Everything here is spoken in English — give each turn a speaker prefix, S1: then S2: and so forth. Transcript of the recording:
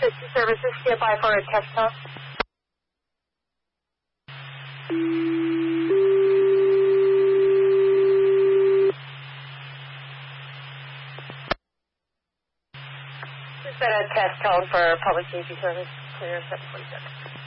S1: Safety Services, stand by for a test tone. This has been a test tone for Public Safety Service, clear 747.